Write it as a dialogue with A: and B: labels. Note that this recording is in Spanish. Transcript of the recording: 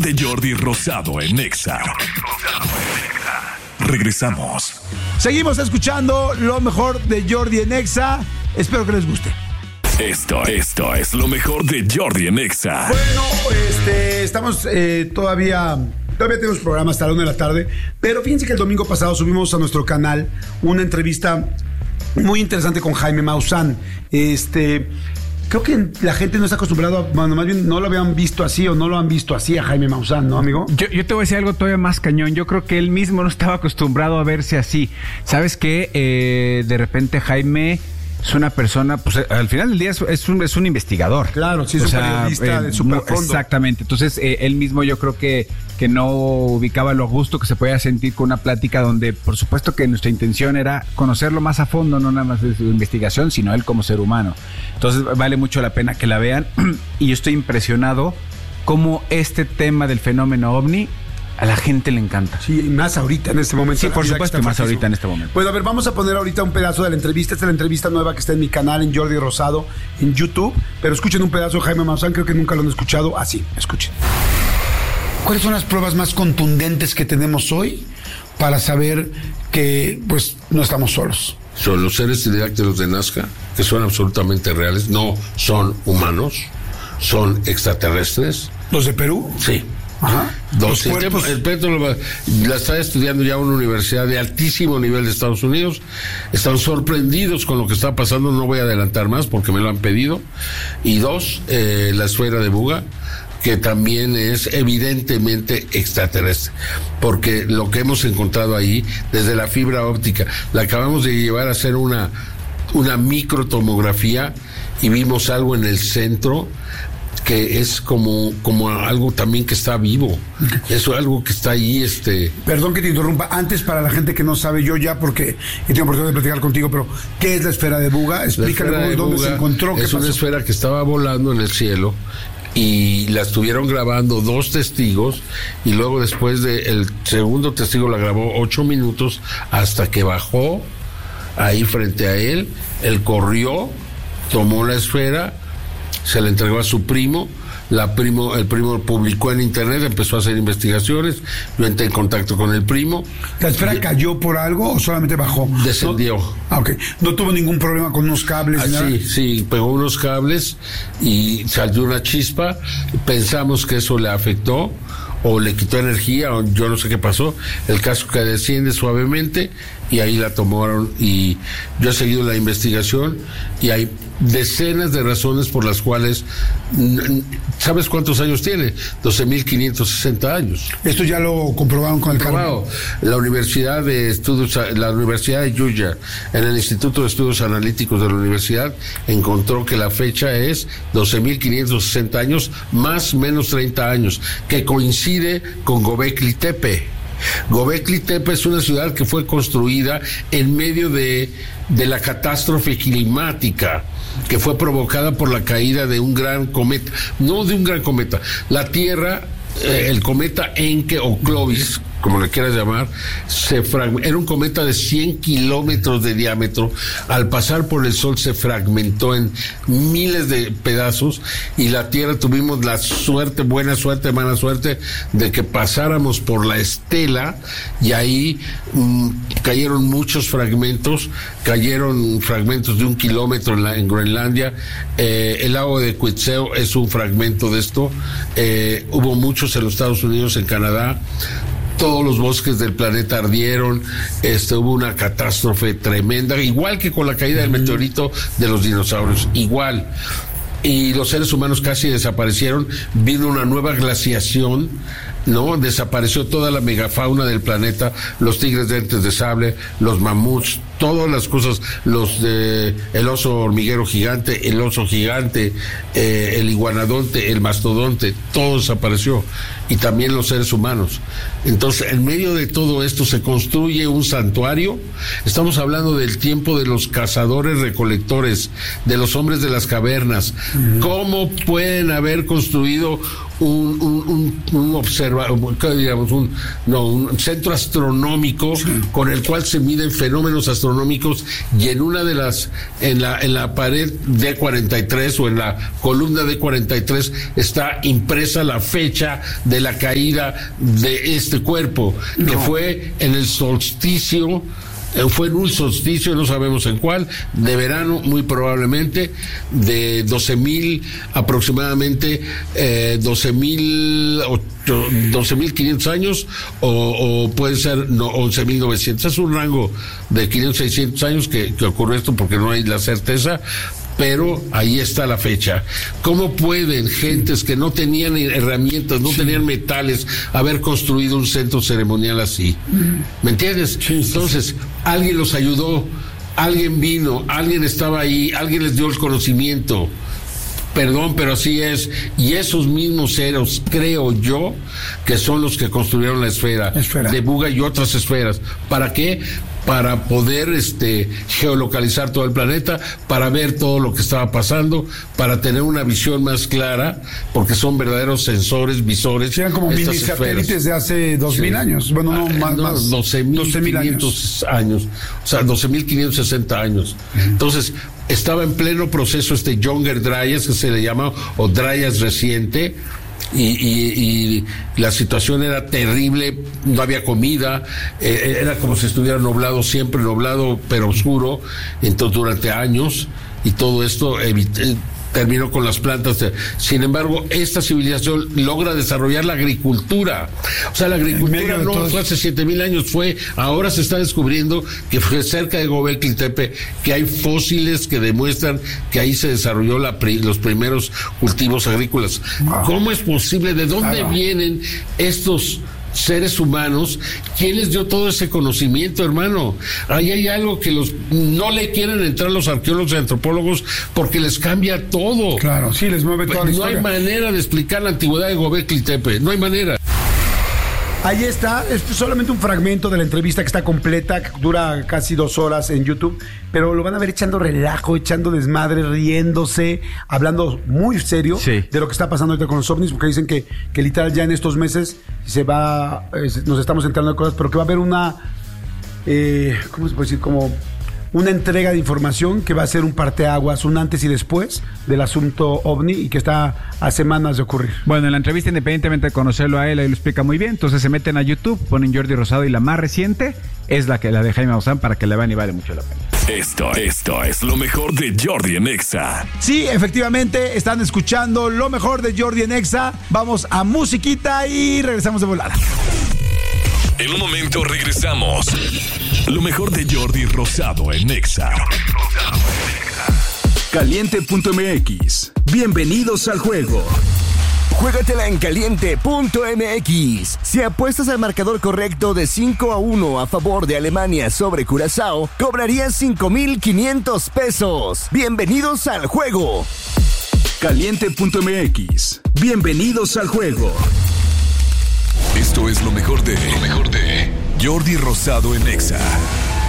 A: de Jordi Rosado en Exa. Regresamos.
B: Seguimos escuchando lo mejor de Jordi en Exa. Espero que les guste.
A: Esto es lo mejor de Jordi en Exa.
B: Bueno, estamos todavía tenemos programa hasta la 1 de la tarde, pero fíjense que el domingo pasado subimos a nuestro canal una entrevista muy interesante con Jaime Maussan. Creo que la gente no está acostumbrada, bueno, más bien no lo habían visto así o no lo han visto así a Jaime Maussan, ¿no, amigo?
C: Yo te voy a decir algo todavía más cañón. Yo creo que él mismo no estaba acostumbrado a verse así. ¿Sabes qué? De repente Jaime es una persona, pues al final del día es un investigador.
B: Claro, sí, es un periodista de superfondo.
C: Exactamente. Entonces, él mismo yo creo que no ubicaba lo a gusto que se podía sentir con una plática donde, por supuesto que nuestra intención era conocerlo más a fondo, no nada más de su investigación, sino él como ser humano. Entonces, vale mucho la pena que la vean. Y yo estoy impresionado cómo este tema del fenómeno OVNI a la gente le encanta.
B: Sí, y más ahorita en este momento.
C: Sí, por supuesto, más ahorita en este momento.
B: Pues a ver, vamos a poner ahorita un pedazo de la entrevista. Esta es la entrevista nueva que está en mi canal, en Jordi Rosado, en YouTube. Pero escuchen un pedazo de Jaime Maussan, creo que nunca lo han escuchado. Así, escuchen. ¿Cuáles son las pruebas más contundentes que tenemos hoy para saber que, pues, no estamos solos?
D: Son los seres tridáctilos de Nazca, que son absolutamente reales, no son humanos, son extraterrestres.
B: ¿Los de Perú?
D: Sí.
B: Ajá.
D: El pétrolo la está estudiando ya una universidad de altísimo nivel de Estados Unidos. Están sorprendidos con lo que está pasando. No voy a adelantar más porque me lo han pedido. Y dos, la esfera de Buga, que también es evidentemente extraterrestre, porque lo que hemos encontrado ahí, desde la fibra óptica, la acabamos de llevar a hacer una microtomografía y vimos algo en el centro que es como algo también que está vivo. Eso es algo que está ahí.
B: Perdón que te interrumpa. Antes, para la gente que no sabe, yo ya, porque tengo oportunidad de platicar contigo, pero ¿qué es la esfera de Buga? Explícame dónde se encontró.
D: Es una esfera que estaba volando en el cielo y la estuvieron grabando 2 testigos, y luego después el segundo testigo la grabó 8 minutos hasta que bajó ahí frente a él. Él corrió, tomó la esfera, se la entregó a su primo. El primo publicó en internet, empezó a hacer investigaciones. Yo entré en contacto con el primo.
B: ¿La esfera cayó por algo o solamente bajó?
D: Descendió.
B: Ok. ¿No tuvo ningún problema con unos cables?
D: Sí, pegó unos cables y salió una chispa. Pensamos que eso le afectó o le quitó energía, o yo no sé qué pasó. El caso que desciende suavemente y ahí la tomaron, y yo he seguido la investigación y hay decenas de razones por las cuales. ¿Sabes cuántos años tiene? 12.560 años.
B: Esto ya lo comprobaron con el carro.
D: La Universidad de Yuya, en el Instituto de Estudios Analíticos de la universidad, encontró que la fecha es 12.560 años más menos 30 años, que coincide con Göbekli Tepe. Göbekli Tepe es una ciudad que fue construida en medio de la catástrofe climática que fue provocada por la caída de un gran cometa, no de un gran cometa, la Tierra, el cometa Encke o Clovis, como le quieras llamar, era un cometa de 100 kilómetros de diámetro. Al pasar por el Sol se fragmentó en miles de pedazos, y la Tierra tuvimos la suerte, buena suerte, mala suerte, de que pasáramos por la estela, y ahí cayeron muchos fragmentos, de 1 kilómetro en Groenlandia. El lago de Quetzal es un fragmento de esto. Hubo muchos en los Estados Unidos, en Canadá. Todos los bosques del planeta ardieron. Hubo una catástrofe tremenda, igual que con la caída del meteorito de los dinosaurios, igual. Y los seres humanos casi desaparecieron. Vino una nueva glaciación, ¿no? Desapareció toda la megafauna del planeta, los tigres de dientes de sable, los mamuts, todas las cosas, el oso hormiguero gigante, el oso gigante, el iguanodonte, el mastodonte, todo desapareció, y también los seres humanos. Entonces, en medio de todo esto se construye un santuario. Estamos hablando del tiempo de los cazadores recolectores, de los hombres de las cavernas. ¿Cómo pueden haber construido un centro astronómico con el cual se miden fenómenos astronómicos, y en una de las, en la pared D43 o en la columna D43 está impresa la fecha de la caída de este cuerpo, que fue en el solsticio. Fue en un solsticio, no sabemos en cuál, de verano muy probablemente, de 12.000 aproximadamente, 12.500 años, o puede ser 11.900. Es un rango de 500-600 años que ocurrió esto, porque no hay la certeza. Pero ahí está la fecha. ¿Cómo pueden gentes que no tenían herramientas, no tenían metales, haber construido un centro ceremonial así? ¿Me entiendes? Entonces, alguien los ayudó, alguien vino, alguien estaba ahí, alguien les dio el conocimiento. Perdón, pero así es. Y esos mismos ceros, creo yo, que son los que construyeron la esfera. De Buga y otras esferas. ¿Para qué? Para poder geolocalizar todo el planeta, para ver todo lo que estaba pasando, para tener una visión más clara, porque son verdaderos sensores, visores.
B: Eran como mini satélites de hace 2.000 años. Bueno, no, más
D: 12.500 años. O sea, 12.560 años. Entonces, estaba en pleno proceso Younger Dryas, que se le llama, o Dryas reciente, y la situación era terrible, no había comida, era como si estuviera nublado, siempre nublado, pero oscuro, entonces durante años, y todo esto terminó con las plantas. Sin embargo, esta civilización logra desarrollar la agricultura. O sea, la agricultura no fue hace 7.000 años, ahora se está descubriendo que fue cerca de Göbekli Tepe, que hay fósiles que demuestran que ahí se desarrolló los primeros cultivos agrícolas. ¿Cómo es posible? ¿De dónde vienen estos seres humanos? ¿Quién les dio todo ese conocimiento, hermano? Ahí hay algo que no le quieren entrar los arqueólogos y antropólogos, porque les cambia todo.
B: Claro, sí, les mueve toda la historia.
D: No hay manera de explicar la antigüedad de Göbekli Tepe, no hay manera.
B: Ahí está, esto es solamente un fragmento de la entrevista que está completa, que dura casi 2 horas en YouTube, pero lo van a ver echando relajo, echando desmadre, riéndose, hablando muy serio de lo que está pasando ahorita con los ovnis, porque dicen que literal ya en estos meses nos estamos enterando de cosas, pero que va a haber una, ¿cómo se puede decir? Como una entrega de información que va a ser un parteaguas, un antes y después del asunto OVNI, y que está a semanas de ocurrir.
C: Bueno, en la entrevista, independientemente de conocerlo a él, ahí lo explica muy bien. Entonces se meten a YouTube, ponen Jordi Rosado, y la más reciente es la de Jaime Maussan, para que la vean, y vale mucho la pena.
A: Esto es lo mejor de Jordi en Exa.
B: Sí, efectivamente, están escuchando lo mejor de Jordi en Exa. Vamos a musiquita y regresamos de volada.
A: En un momento regresamos. Lo mejor de Jordi Rosado en Exa.
E: Caliente.mx. Bienvenidos al juego. Juégatela en Caliente.mx. Si apuestas al marcador correcto de 5-1 a favor de Alemania sobre Curazao, cobrarías 5,500 pesos. Bienvenidos al juego. Caliente.mx. Bienvenidos al juego.
A: Esto es lo mejor de Jordi Rosado en Exa.